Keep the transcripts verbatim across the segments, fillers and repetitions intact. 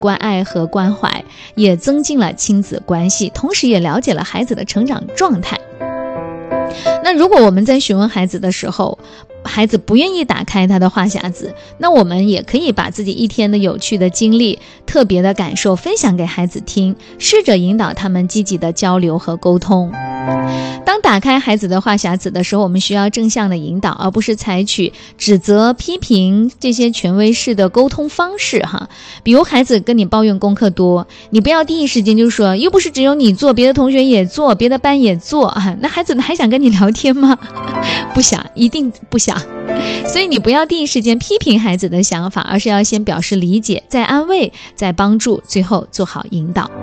关爱和关怀，也增进了亲子关系，同时也了解了孩子的成长状态。那如果我们在询问孩子的时候，孩子不愿意打开他的话匣子，那我们也可以把自己一天的有趣的经历、特别的感受分享给孩子听，试着引导他们积极的交流和沟通。当打开孩子的话匣子的时候，我们需要正向的引导，而不是采取指责、批评这些权威式的沟通方式哈。比如孩子跟你抱怨功课多，你不要第一时间就说又不是只有你做，别的同学也做，别的班也做啊，那孩子还想跟你聊天吗？不想，一定不想。所以你不要第一时间批评孩子的想法，而是要先表示理解，再安慰，再帮助，最后做好引导。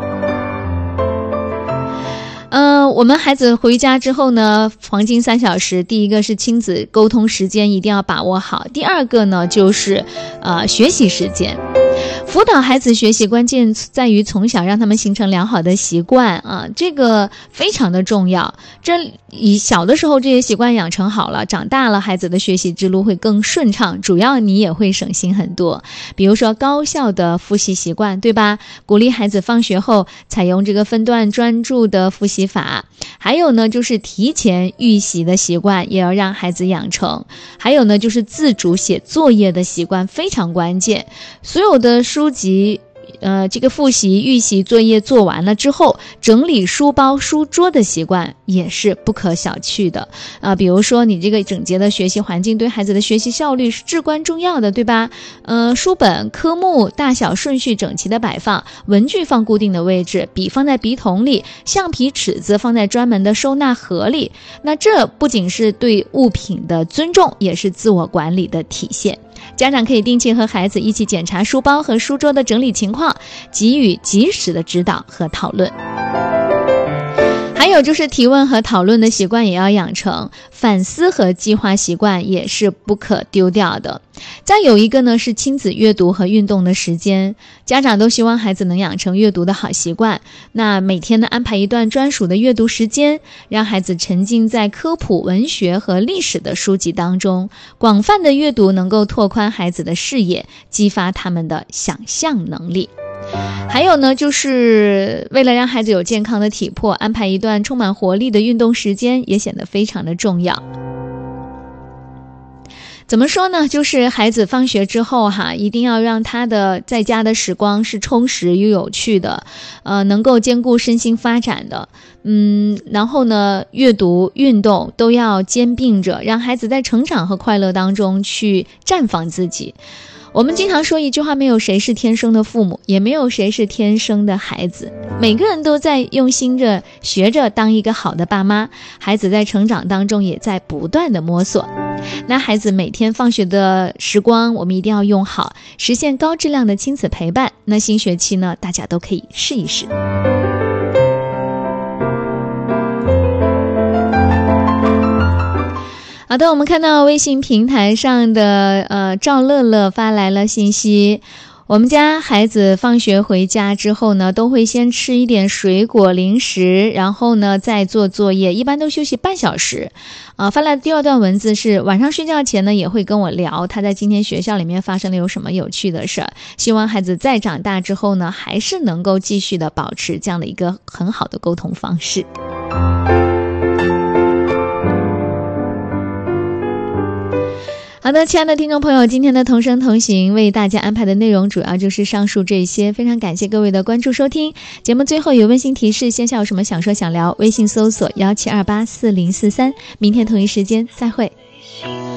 呃，我们孩子回家之后呢，黄金三小时，第一个是亲子沟通时间一定要把握好，第二个呢就是呃学习时间。辅导孩子学习关键在于从小让他们形成良好的习惯啊，这个非常的重要。这以小的时候这些习惯养成好了，长大了孩子的学习之路会更顺畅，主要你也会省心很多。比如说高效的复习习惯，对吧？鼓励孩子放学后采用这个分段专注的复习法。还有呢就是提前预习的习惯也要让孩子养成。还有呢就是自主写作业的习惯非常关键。所有的书籍呃，这个复习预习作业做完了之后，整理书包书桌的习惯也是不可小觑的啊、呃。比如说你这个整洁的学习环境对孩子的学习效率是至关重要的，对吧？呃，书本科目大小顺序整齐的摆放，文具放固定的位置，笔放在笔筒里，橡皮尺子放在专门的收纳盒里。那这不仅是对物品的尊重，也是自我管理的体现。家长可以定期和孩子一起检查书包和书桌的整理情况，给予及时的指导和讨论。还有就是提问和讨论的习惯也要养成，反思和计划习惯也是不可丢掉的。再有一个呢是亲子阅读和运动的时间，家长都希望孩子能养成阅读的好习惯，那每天呢安排一段专属的阅读时间，让孩子沉浸在科普文学和历史的书籍当中。广泛的阅读能够拓宽孩子的视野，激发他们的想象能力。还有呢就是为了让孩子有健康的体魄，安排一段充满活力的运动时间也显得非常的重要。怎么说呢，就是孩子放学之后哈，一定要让他的在家的时光是充实又有趣的，呃，能够兼顾身心发展的。嗯，然后呢，阅读、运动都要兼并着，让孩子在成长和快乐当中去绽放自己。我们经常说一句话，没有谁是天生的父母，也没有谁是天生的孩子，每个人都在用心着学着当一个好的爸妈，孩子在成长当中也在不断的摸索。那孩子每天放学的时光我们一定要用好，实现高质量的亲子陪伴。那新学期呢，大家都可以试一试。好的，我们看到微信平台上的呃赵乐乐发来了信息，我们家孩子放学回家之后呢，都会先吃一点水果零食，然后呢再做作业，一般都休息半小时。啊，发来的第二段文字是晚上睡觉前呢也会跟我聊他在今天学校里面发生了有什么有趣的事儿，希望孩子再长大之后呢还是能够继续的保持这样的一个很好的沟通方式。好的，亲爱的听众朋友，今天的同声同行为大家安排的内容主要就是上述这些，非常感谢各位的关注收听。节目最后有温馨提示，线下有什么想说想聊，微信搜索一七二八四零四三，明天同一时间再会。